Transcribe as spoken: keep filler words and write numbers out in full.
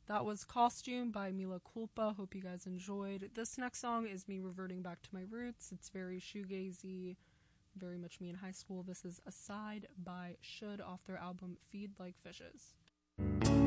That was Costume by Mila Culpa. Hope you guys enjoyed. This next song is me reverting back to my roots. It's very shoegazy, very much me in high school. This is Aside by Should off their album Feed Like Fishes.